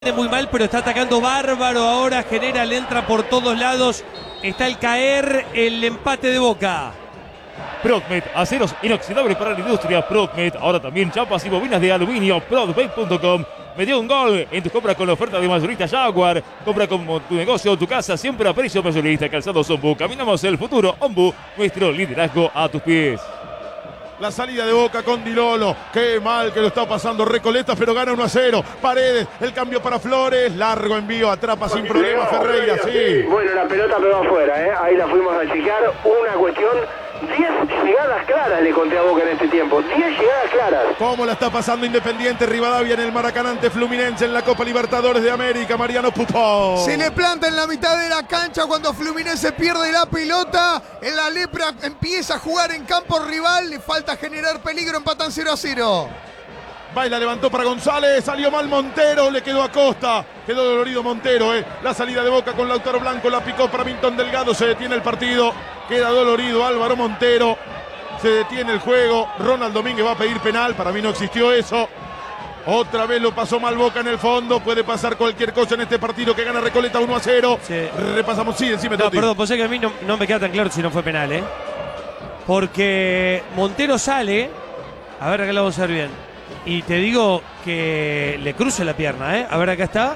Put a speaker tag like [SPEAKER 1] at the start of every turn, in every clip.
[SPEAKER 1] Muy mal, pero está atacando bárbaro ahora, genera, le entra por todos lados, está el caer, el empate de Boca.
[SPEAKER 2] Procmet, aceros inoxidables para la industria. Procmet, ahora también chapas y bobinas de aluminio. Procmet.com. Metió un gol en tu compra con la oferta de mayorista Jaguar. Compra como tu negocio o tu casa siempre a precio mayorista. Calzados Ombu. Caminamos el futuro. Ombu, nuestro liderazgo a tus pies.
[SPEAKER 3] La salida de Boca con Di Lolo. Qué mal que lo está pasando Recoleta, pero gana 1-0. Paredes, el cambio para Flores. Largo envío, atrapa sin problema Ferreira, sí.
[SPEAKER 4] Bueno, la pelota pegó afuera, ¿eh? Ahí la fuimos a chequear. Una cuestión, 10 llegadas claras le conté a Boca en este tiempo. 10 llegadas claras.
[SPEAKER 3] ¿Cómo la está pasando Independiente Rivadavia en el Maracaná ante Fluminense en la Copa Libertadores de América? Mariano Pupó.
[SPEAKER 5] Se le planta en la mitad de la cancha cuando Fluminense pierde la pelota. En la Lepra empieza a jugar en campo rival. Le falta generar peligro, empatan 0-0.
[SPEAKER 3] Baila, levantó para González, salió mal Montero, le quedó a Costa. Quedó dolorido Montero, La salida de Boca con Lautaro Blanco, la picó para Milton Delgado, se detiene el partido. Queda dolorido Álvaro Montero. Se detiene el juego. Ronald Domínguez va a pedir penal, para mí no existió eso. Otra vez lo pasó mal Boca en el fondo. Puede pasar cualquier cosa en este partido que gana Recoleta 1-0.
[SPEAKER 1] Sí.
[SPEAKER 3] Repasamos, sí, encima
[SPEAKER 1] No, perdón, pues es que a mí no me queda tan claro si no fue penal, Porque Montero sale. A ver, acá lo vamos a ver bien. Y te digo que le cruce la pierna, A ver, acá está.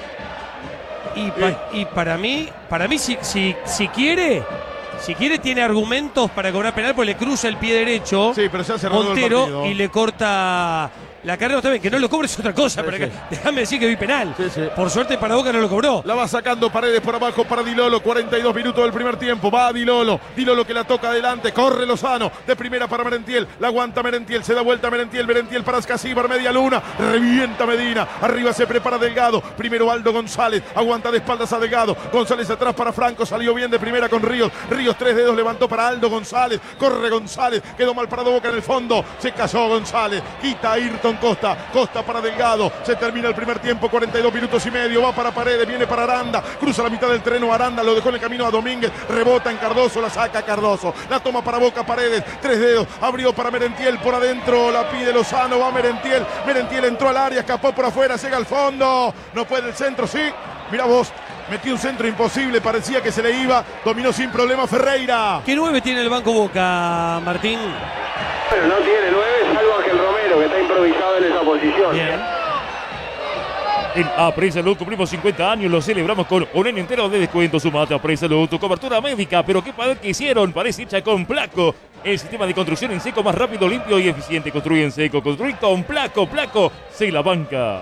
[SPEAKER 1] Y para mí si quiere tiene argumentos para cobrar penal, porque le cruza el pie derecho.
[SPEAKER 3] Sí, pero ya se cerró
[SPEAKER 1] Montero
[SPEAKER 3] el partido.
[SPEAKER 1] Y le corta la carrera. Está bien, que no lo cobre es otra cosa,
[SPEAKER 3] Sí,
[SPEAKER 1] pero
[SPEAKER 3] sí.
[SPEAKER 1] déjame decir que vi penal.
[SPEAKER 3] Sí, sí.
[SPEAKER 1] Por suerte para Boca no lo cobró.
[SPEAKER 3] La va sacando Paredes por abajo para Di Lolo. 42 minutos del primer tiempo. Va Di Lolo. Di Lolo que la toca adelante. Corre Lozano. De primera para Merentiel. La aguanta Merentiel. Se da vuelta Merentiel. Merentiel para Escasíbar. Media luna. Revienta Medina. Arriba se prepara Delgado. Primero Aldo González. Aguanta de espaldas a Delgado. González atrás para Franco. Salió bien de primera con Ríos. Ríos 3 dedos. Levantó para Aldo González. Corre González. Quedó mal parado Boca en el fondo. Se cayó González. Quita a Ayrton Costa. Costa para Delgado, se termina el primer tiempo, 42 minutos y medio, va para Paredes, viene para Aranda, cruza la mitad del terreno Aranda, lo dejó en el camino a Domínguez, rebota en Cardoso, la saca Cardoso, la toma para Boca Paredes, 3 dedos, abrió para Merentiel, por adentro la pide Lozano, va Merentiel, Merentiel entró al área, escapó por afuera, llega al fondo, no puede el centro, sí, mira vos. Metió un centro imposible, parecía que se le iba, dominó sin problema Ferreira.
[SPEAKER 1] ¿Qué 9 tiene el banco Boca, Martín?
[SPEAKER 4] Bueno, no tiene 9, salvo Ángel Romero, que está improvisado en esa posición.
[SPEAKER 1] Bien.
[SPEAKER 2] En Apre Salud cumplimos 50 años, lo celebramos con un año entero de descuento. Sumate a Apre Salud, tu cobertura médica, pero qué padre que hicieron, parece hecha con Placo. El sistema de construcción en seco más rápido, limpio y eficiente. Construye en seco, construye con Placo, Placo, se la banca.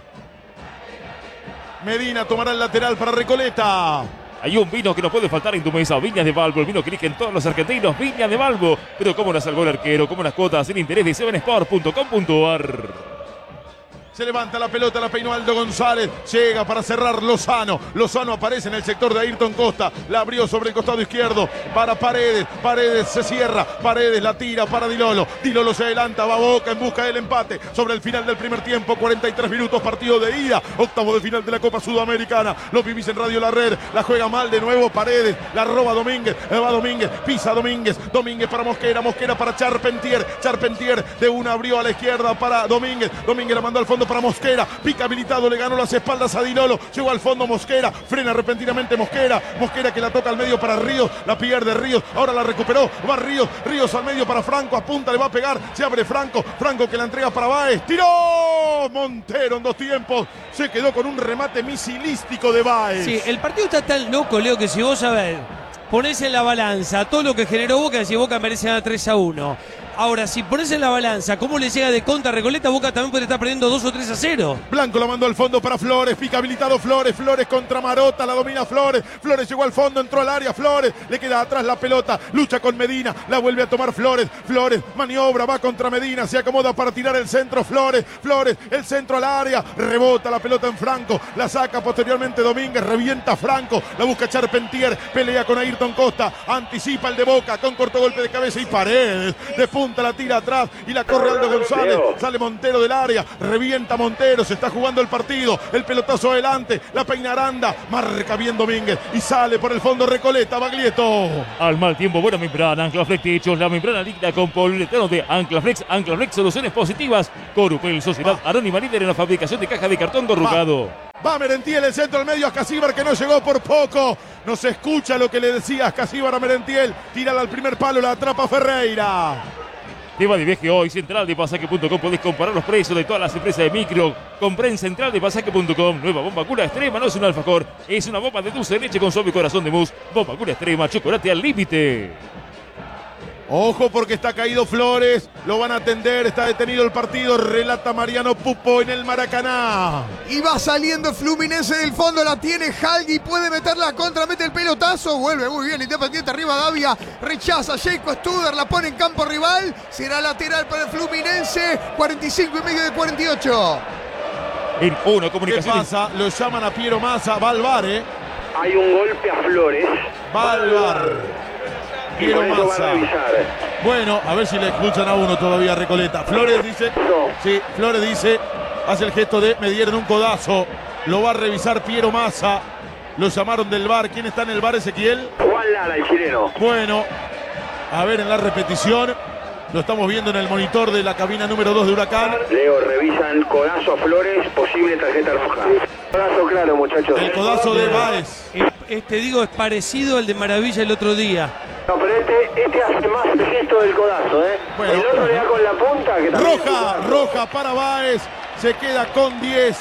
[SPEAKER 3] Medina tomará el lateral para Recoleta.
[SPEAKER 2] Hay un vino que no puede faltar en tu mesa, Viñas de Valvo, el vino que eligen todos los argentinos, Viñas de Valvo. Pero cómo la salvó el arquero, cómo las cuotas sin interés de 7sport.com.ar.
[SPEAKER 3] Se levanta la pelota, la peinó Aldo González. Llega para cerrar Lozano. Lozano aparece en el sector de Ayrton Costa. La abrió sobre el costado izquierdo para Paredes. Paredes se cierra. Paredes la tira para Di Lolo. Di Lolo se adelanta, va Boca en busca del empate. Sobre el final del primer tiempo, 43 minutos, partido de ida. Octavo de final de la Copa Sudamericana. Lo vivís en Radio La Red. La juega mal de nuevo Paredes. La roba Domínguez. Va Domínguez. Pisa Domínguez. Domínguez para Mosquera. Mosquera para Charpentier. Charpentier de una abrió a la izquierda para Domínguez. Domínguez la mandó al fondo para Mosquera, pica habilitado, le ganó las espaldas a Di Lolo, llegó al fondo Mosquera, frena repentinamente Mosquera que la toca al medio para Ríos, la pierde Ríos, ahora la recuperó, va Ríos al medio para Franco, apunta, le va a pegar, se abre Franco que la entrega para Báez, tiró Montero en 2 tiempos, se quedó con un remate misilístico de Báez.
[SPEAKER 1] Sí, el partido está tan loco, Leo, que si vos ponés en la balanza todo lo que generó Boca, si Boca merece ganar 3-1. Ahora, si pones en la balanza cómo le llega de contra a Recoleta, Boca también puede estar perdiendo 2 o 3-0.
[SPEAKER 3] Blanco la mandó al fondo para Flores, pica habilitado Flores contra Marota, la domina Flores llegó al fondo, entró al área, Flores, le queda atrás la pelota, lucha con Medina, la vuelve a tomar Flores, maniobra, va contra Medina, se acomoda para tirar el centro, Flores, el centro al área, rebota la pelota en Franco, la saca posteriormente Domínguez, revienta Franco, la busca Charpentier, pelea con Ayrton Costa, anticipa el de Boca con corto golpe de cabeza y Paredes, de punta punta, la tira atrás y la corre Aldo González. Sale Montero del área, revienta Montero, se está jugando el partido. El pelotazo adelante, la peina Aranda, marca bien Domínguez y sale por el fondo Recoleta, Baglietto.
[SPEAKER 2] Al mal tiempo, buena membrana, Anclaflex Techos, la membrana líquida con poliuretano de Anclaflex. Anclaflex, soluciones positivas. Corupel, Sociedad Anónima, líder en la fabricación de caja de cartón corrugado.
[SPEAKER 3] Va Merentiel, el centro al medio, Ascasíbar que no llegó por poco. No se escucha lo que le decía Ascasíbar a Merentiel. Tírala al primer palo, la atrapa Ferreira.
[SPEAKER 2] Te va de viaje hoy, central de pasaje.com. Podés comparar los precios de todas las empresas de micro. Compré en central de pasaje.com. Nueva bomba cura extrema, no es un alfajor, es una bomba de dulce de leche con suave corazón de mousse. Bomba cura extrema, chocolate al límite.
[SPEAKER 3] Ojo porque está caído Flores, lo van a atender, está detenido el partido, relata Mariano Pupo en el Maracaná.
[SPEAKER 5] Y va saliendo Fluminense del fondo, la tiene Halgi, puede meterla contra, mete el pelotazo, vuelve muy bien Independiente arriba Davia, rechaza Jacob Studer, la pone en campo rival, será lateral para el Fluminense, 45 y medio de 48.
[SPEAKER 2] En una
[SPEAKER 3] ¿Qué
[SPEAKER 2] comunicación.
[SPEAKER 3] pasa? Lo llaman a Piero Massa, va al VAR,
[SPEAKER 4] Hay un golpe a Flores.
[SPEAKER 3] va al VAR.
[SPEAKER 4] Y por
[SPEAKER 3] Piero
[SPEAKER 4] eso va a
[SPEAKER 3] Massa.
[SPEAKER 4] revisar.
[SPEAKER 3] Bueno, a ver si le expulsan a uno todavía a Recoleta. Flores dice, sí, Flores dice, hace el gesto de me dieron un codazo. Lo va a revisar Piero Massa. Lo llamaron del VAR. ¿Quién está en el VAR, Ezequiel?
[SPEAKER 4] Juan Lara, el chileno.
[SPEAKER 3] Bueno, a ver en la repetición. Lo estamos viendo en el monitor de la cabina número 2 de Huracán.
[SPEAKER 4] Leo, revisan codazo a Flores, posible tarjeta roja. Codazo claro, muchachos.
[SPEAKER 3] El codazo de Báez.
[SPEAKER 1] Este digo es parecido al de Maravilla el otro día.
[SPEAKER 4] No, pero este hace más el gesto del codazo,
[SPEAKER 3] Bueno.
[SPEAKER 4] el otro le da con la punta. Que también
[SPEAKER 3] Roja para Báez. Se queda con 10.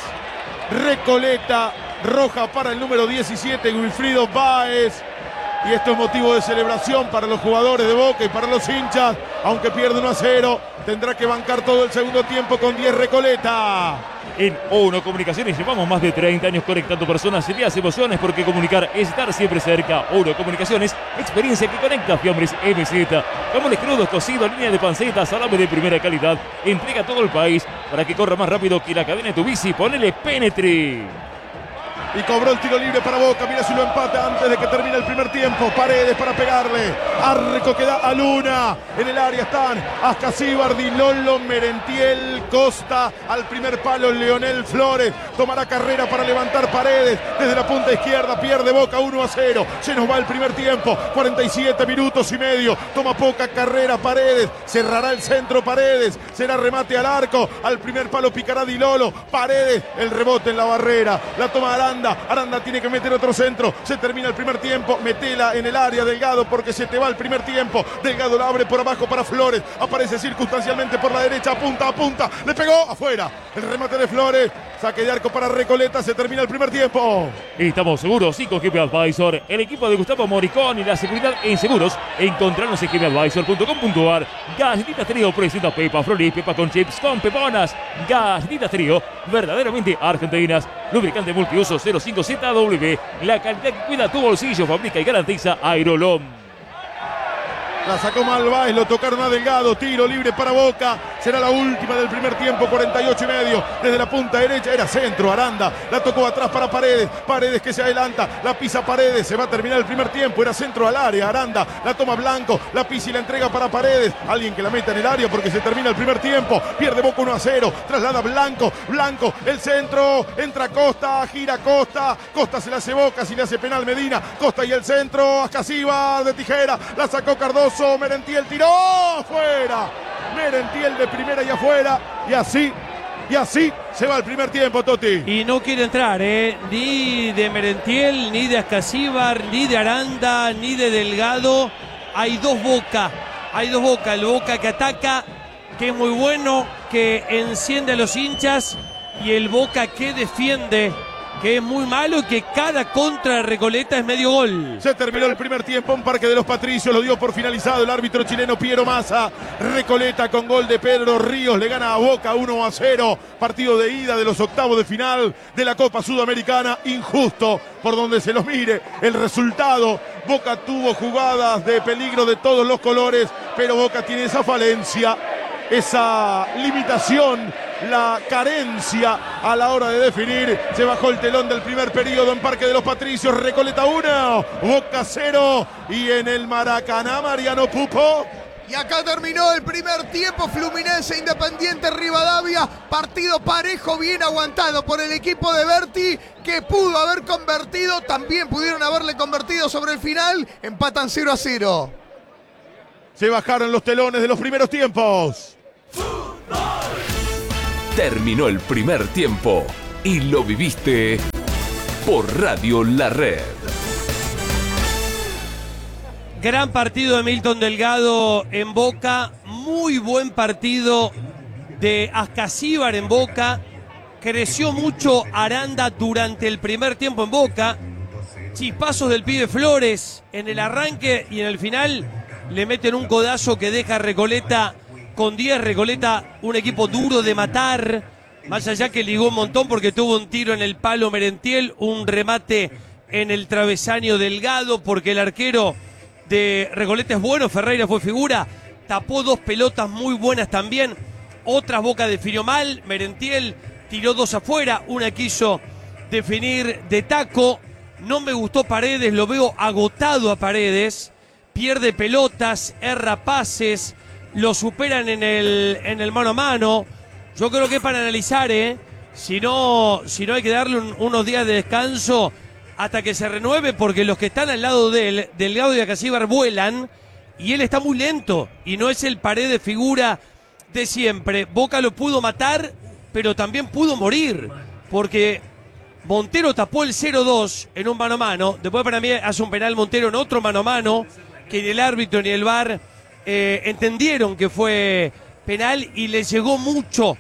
[SPEAKER 3] Recoleta. Roja para el número 17, Wilfrido Báez. Y esto es motivo de celebración para los jugadores de Boca y para los hinchas. Aunque pierde 1-0, tendrá que bancar todo el segundo tiempo con 10 Recoleta.
[SPEAKER 2] En ONO Comunicaciones llevamos más de 30 años conectando personas y vías emociones, porque comunicar es estar siempre cerca. ONO Comunicaciones, experiencia que conecta. Fiambres MZ, jamones crudos, cocido, línea de panceta, salame de primera calidad. Entrega a todo el país para que corra más rápido que la cadena de tu bici. Ponele Penetre.
[SPEAKER 3] Y cobró el tiro libre para Boca. Mira si lo empata antes de que termine el primer tiempo. Paredes para pegarle. Arco que da a Luna. En el área están Ascasíbar, Di Lolo, Merentiel, Costa. Al primer palo Leonel Flores. Tomará carrera para levantar Paredes. Desde la punta izquierda pierde Boca 1-0. Se nos va el primer tiempo. 47 minutos y medio. Toma poca carrera Paredes. Cerrará el centro Paredes. Será remate al arco. Al primer palo picará Di Lolo. Paredes. El rebote en la barrera. La toma Aranda. Aranda tiene que meter otro centro. Se termina el primer tiempo. Metela en el área, Delgado, porque se te va el primer tiempo. Delgado la abre por abajo para Flores. Aparece circunstancialmente por la derecha. Punta a punta. Le pegó afuera. El remate de Flores. Saque de arco para Recoleta. Se termina el primer tiempo.
[SPEAKER 2] Estamos seguros y con GP Advisor, el equipo de Gustavo Moricón y la seguridad en seguros. Encontrarnos en gpadvisor.com.ar. Galletitas Trío presenta Pepa Flores, Pepa con chips con peponas. Galletitas Trío, verdaderamente argentinas. Lubricante multiuso 05ZW. La calidad que cuida tu bolsillo, fabrica y garantiza Aerolom.
[SPEAKER 3] La sacó Malváez, lo tocaron a Delgado, tiro libre para Boca, será la última del primer tiempo, 48 y medio, desde la punta derecha, era centro, Aranda, la tocó atrás para Paredes, Paredes que se adelanta, la pisa Paredes, se va a terminar el primer tiempo, era centro al área, Aranda, la toma Blanco, la pisa y la entrega para Paredes, alguien que la meta en el área porque se termina el primer tiempo, pierde Boca 1-0, traslada Blanco, Blanco, el centro, entra Costa, gira Costa, Costa se la hace Boca, si le hace penal Medina, Costa y el centro, Ascasíbar de tijera, la sacó Cardoso, Merentiel tiró afuera, Merentiel de primera y afuera, y así se va el primer tiempo, Toti.
[SPEAKER 1] Y no quiere entrar, ni de Merentiel, ni de Ascasíbar, ni de Aranda, ni de Delgado. Hay dos Boca, el Boca que ataca, que es muy bueno, que enciende a los hinchas, y el Boca que defiende, que es muy malo y que cada contra de Recoleta es medio gol.
[SPEAKER 3] Se terminó el primer tiempo en Parque de los Patricios, lo dio por finalizado el árbitro chileno Piero Massa. Recoleta con gol de Pedro Ríos le gana a Boca 1-0. Partido de ida de los octavos de final de la Copa Sudamericana. Injusto por donde se lo mire el resultado. Boca tuvo jugadas de peligro de todos los colores, pero Boca tiene esa falencia, esa limitación, la carencia a la hora de definir. Se bajó el telón del primer periodo en Parque de los Patricios. Recoleta 1, Boca 0. Y en el Maracaná, Mariano Pupo.
[SPEAKER 5] Y acá terminó el primer tiempo. Fluminense Independiente Rivadavia. Partido parejo, bien aguantado por el equipo de Berti, que pudo haber convertido. También pudieron haberle convertido sobre el final. Empatan 0-0.
[SPEAKER 3] Se bajaron los telones de los primeros tiempos.
[SPEAKER 6] Terminó el primer tiempo y lo viviste por Radio La Red.
[SPEAKER 1] Gran partido de Milton Delgado en Boca, muy buen partido de Ascasíbar en Boca, creció mucho Aranda durante el primer tiempo en Boca, chispazos del pibe Flores en el arranque y en el final le meten un codazo que deja a Recoleta con 10, Recoleta un equipo duro de matar, más allá que ligó un montón porque tuvo un tiro en el palo Merentiel, un remate en el travesaño Delgado porque el arquero de Recoleta es bueno, Ferreira fue figura, tapó 2 pelotas muy buenas también, otras Boca definió mal, Merentiel tiró 2 afuera, una quiso definir de taco, no me gustó Paredes, lo veo agotado a Paredes, pierde pelotas, erra pases, lo superan en el mano a mano, yo creo que es para analizar, si no hay que darle unos días de descanso hasta que se renueve, porque los que están al lado de él, Delgado y Ascasíbar, vuelan y él está muy lento y no es el Paredes figura de siempre. Boca lo pudo matar, pero también pudo morir, porque Montero tapó el 0-2 en un mano a mano, después para mí hace un penal Montero en otro mano a mano, que ni el árbitro ni el VAR entendieron que fue penal y le llegó mucho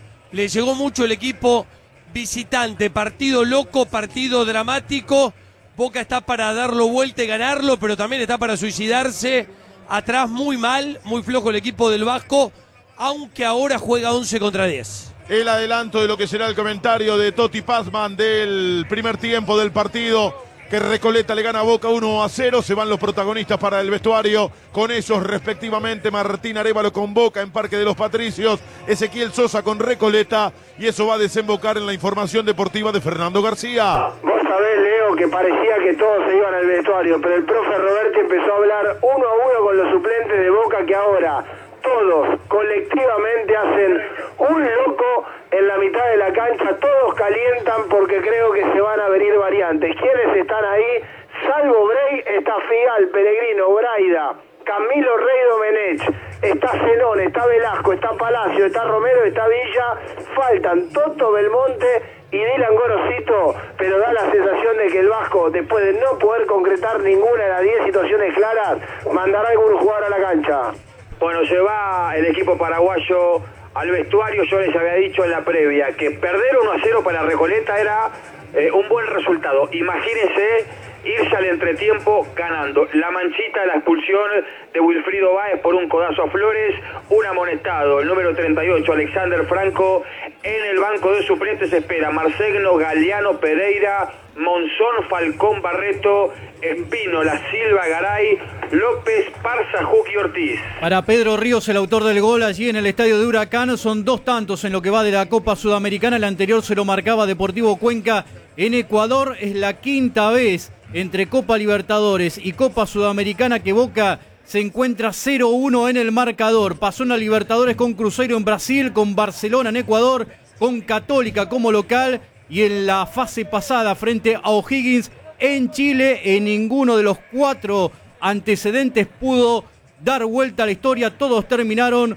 [SPEAKER 1] el equipo visitante. Partido loco, partido dramático. Boca está para darlo vuelta y ganarlo, pero también está para suicidarse. Atrás muy mal, muy flojo el equipo del Vasco, aunque ahora juega 11 contra 10.
[SPEAKER 3] El adelanto de lo que será el comentario de Toti Pazman del primer tiempo del partido, que Recoleta le gana a Boca 1-0, se van los protagonistas para el vestuario, con ellos respectivamente Martín Arévalo con Boca en Parque de los Patricios, Ezequiel Sosa con Recoleta, y eso va a desembocar en la información deportiva de Fernando García.
[SPEAKER 4] Vos sabés, Leo, que parecía que todos se iban al vestuario, pero el profe Roberti empezó a hablar 1-1 con los suplentes de Boca, que ahora todos colectivamente hacen un loco en la mitad de la cancha, todos calientan porque creo que se van a venir variantes. ¿Quiénes están ahí? Salvo Bray, está Figal, Peregrino, Braida, Camilo Rey Domenech, está Zenón, está Velasco, está Palacio, está Romero, está Villa, faltan Toto Belmonte y Dylan Gorosito, pero da la sensación de que el Vasco, después de no poder concretar ninguna de las 10 situaciones claras, mandará a algún jugador a la cancha. Bueno, se va el equipo paraguayo al vestuario. Yo les había dicho en la previa que perder 1-0 para Recoleta era un buen resultado. Imagínense irse al entretiempo ganando. La manchita de la expulsión de Wilfrido Báez por un codazo a Flores, un amonestado, el número 38, Alexander Franco. En el banco de suplentes espera Marcegno, Galeano, Pereira, Monzón, Falcón, Barreto, Espino, La Silva, Garay, López, Parza, Juki, Ortiz.
[SPEAKER 7] Para Pedro Ríos, el autor del gol allí en el estadio de Huracán, son 2 tantos en lo que va de la Copa Sudamericana. El anterior se lo marcaba Deportivo Cuenca en Ecuador. Es la 5ª vez entre Copa Libertadores y Copa Sudamericana que Boca se encuentra 0-1 en el marcador. Pasó en la Libertadores con Cruzeiro en Brasil, con Barcelona en Ecuador, con Católica como local, y en la fase pasada frente a O'Higgins en Chile, en ninguno de los 4 antecedentes pudo dar vuelta a la historia. Todos terminaron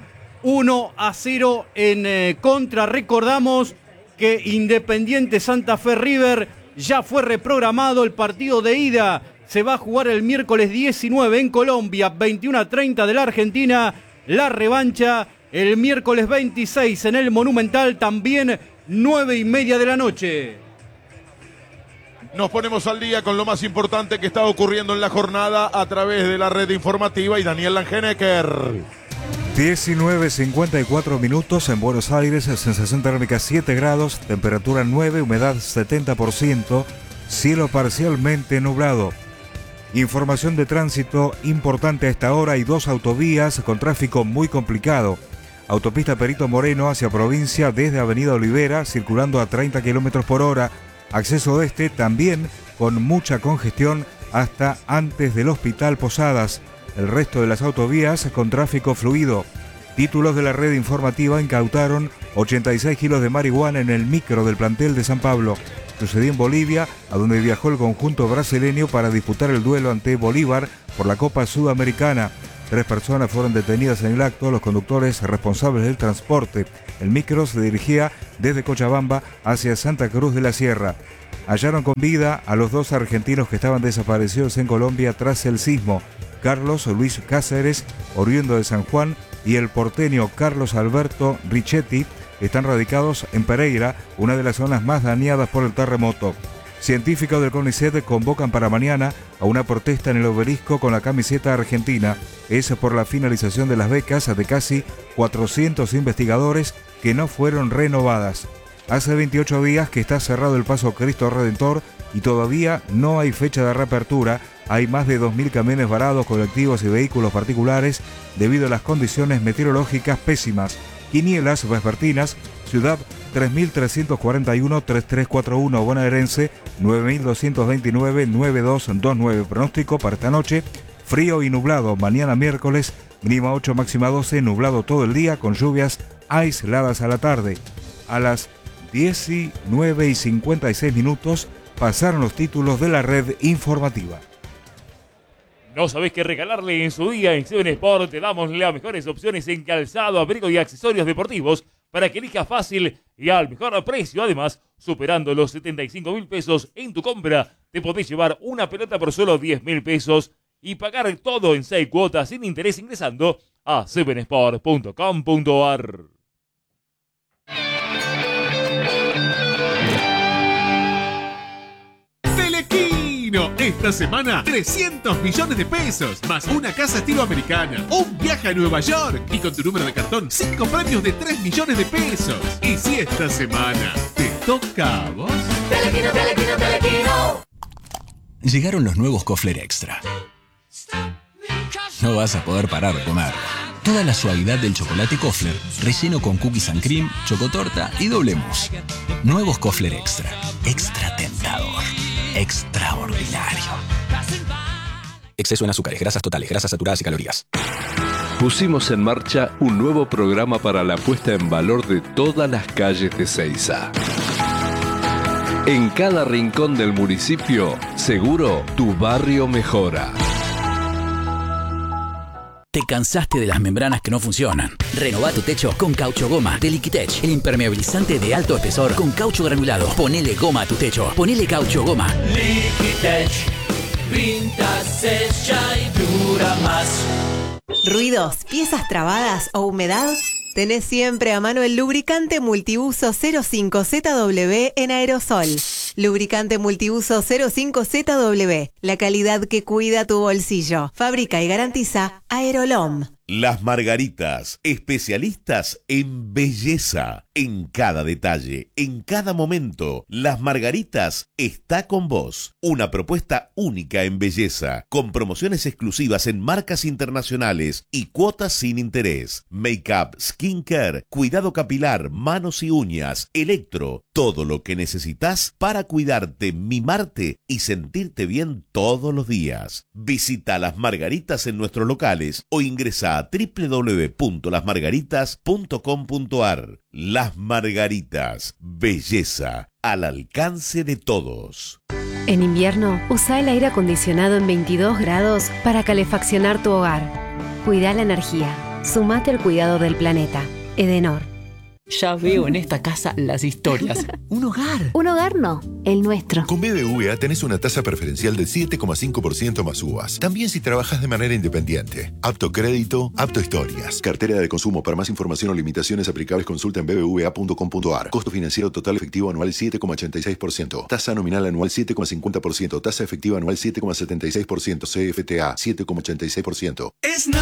[SPEAKER 7] 1-0 en contra. Recordamos que Independiente Santa Fe River ya fue reprogramado. El partido de ida se va a jugar el miércoles 19 en Colombia, 21:30 de la Argentina. La revancha el miércoles 26 en el Monumental, también 9:30 de la noche.
[SPEAKER 3] Nos ponemos al día con lo más importante que está ocurriendo en la jornada a través de la red informativa y Daniel Langenecker.
[SPEAKER 8] 19:54 minutos en Buenos Aires, sensación térmica 7 grados, temperatura 9, humedad 70%, cielo parcialmente nublado. Información de tránsito importante a esta hora, hay 2 autovías con tráfico muy complicado. Autopista Perito Moreno hacia provincia desde Avenida Olivera, circulando a 30 km por hora. Acceso oeste también con mucha congestión hasta antes del Hospital Posadas. el resto de las autovías con tráfico fluido. Títulos de la red informativa incautaron 86 kilos de marihuana en el micro del plantel de San Pablo. Sucedió en Bolivia, a donde viajó el conjunto brasileño para disputar el duelo ante Bolívar por la Copa Sudamericana. 3 personas fueron detenidas en el acto, los conductores responsables del transporte. El micro se dirigía desde Cochabamba hacia Santa Cruz de la Sierra. Hallaron con vida a los 2 argentinos que estaban desaparecidos en Colombia tras el sismo. Carlos Luis Cáceres, oriundo de San Juan, y el porteño Carlos Alberto Richetti están radicados en Pereira, una de las zonas más dañadas por el terremoto. Científicos del CONICET convocan para mañana a una protesta en el obelisco con la camiseta argentina. Es por la finalización de las becas de casi 400 investigadores que no fueron renovadas. Hace 28 días que está cerrado el Paso Cristo Redentor y todavía no hay fecha de reapertura. Hay más de 2.000 camiones varados, colectivos y vehículos particulares debido a las condiciones meteorológicas pésimas. Quinielas vespertinas, Ciudad 3341-3341, bonaerense 9229-9229. Pronóstico para esta noche: frío y nublado. Mañana miércoles, mínima 8, máxima 12, nublado todo el día con lluvias aisladas a la tarde. A las 19:56 pasaron los títulos de la red informativa.
[SPEAKER 2] ¿No sabés qué regalarle en su día? En 7 Sport te damos las mejores opciones en calzado, abrigo y accesorios deportivos para que elijas fácil y al mejor precio. Además, superando los 75.000 pesos en tu compra, te podés llevar una pelota por solo 10.000 pesos y pagar todo en 6 cuotas sin interés ingresando a 7sport.com.ar.
[SPEAKER 9] Esta semana, 300 millones de pesos, más una casa estilo americana, un viaje a Nueva York y con tu número de cartón, 5 premios de 3 millones de pesos. Y si esta semana te toca a vos...
[SPEAKER 10] Telequino, Telequino, Telequino. Llegaron los nuevos Kofler Extra. No vas a poder parar de comer. Toda la suavidad del chocolate Kofler, relleno con cookies and cream, chocotorta y doble mousse. Nuevos Kofler Extra. Extra tentador. Extraordinario. Exceso en azúcares, grasas totales, grasas saturadas y calorías.
[SPEAKER 6] Pusimos en marcha un nuevo programa para la puesta en valor de todas las calles de Ezeiza. En cada rincón del municipio, seguro tu barrio mejora.
[SPEAKER 11] ¿Te cansaste de las membranas que no funcionan? Renová tu techo con Caucho Goma de Liquitech, el impermeabilizante de alto espesor con caucho granulado. Ponele goma a tu techo. Ponele Caucho Goma.
[SPEAKER 12] Liquitech, pinta, sella y dura más.
[SPEAKER 13] ¿Ruidos, piezas trabadas o humedad? Tenés siempre a mano el lubricante multiuso 05ZW en aerosol. Lubricante multiuso 05ZW, la calidad que cuida tu bolsillo. Fabrica y garantiza Aerolom.
[SPEAKER 14] Las Margaritas, especialistas en belleza, en cada detalle, en cada momento. Las Margaritas está con vos. Una propuesta única en belleza, con promociones exclusivas en marcas internacionales y cuotas sin interés. Make-up, skincare, cuidado capilar, manos y uñas, electro, todo lo que necesitas para cuidarte, mimarte y sentirte bien todos los días. Visita Las Margaritas en nuestros locales o ingresa a www.lasmargaritas.com.ar. Las Margaritas, belleza al alcance de todos.
[SPEAKER 15] En invierno, usa el aire acondicionado en 22 grados para calefaccionar tu hogar. Cuida la energía. Sumate al cuidado del planeta. Edenor.
[SPEAKER 16] Ya veo en esta casa las historias. Un hogar.
[SPEAKER 15] Un hogar no, el nuestro.
[SPEAKER 17] Con BBVA tenés una tasa preferencial del 7,5% más uvas. También si trabajas de manera independiente. Apto crédito, apto historias. Cartera de consumo. Para más información o limitaciones aplicables consulta en bbva.com.ar. Costo financiero total efectivo anual 7,86%. Tasa nominal anual 7,50%. Tasa efectiva anual 7,76%. CFTA 7,86%.
[SPEAKER 9] Es